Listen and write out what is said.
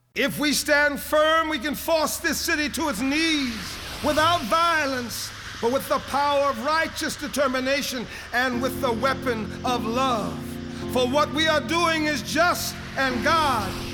If we stand firm, we can force this city to its knees without violence, but with the power of righteous determination and with the weapon of love. For what we are doing is just, and God